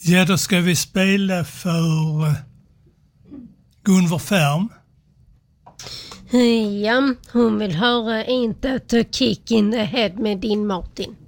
Ja, då ska vi spela för Gunvor Färm. Ja, hon vill höra Ain't That a Kick in the Head med din Martin.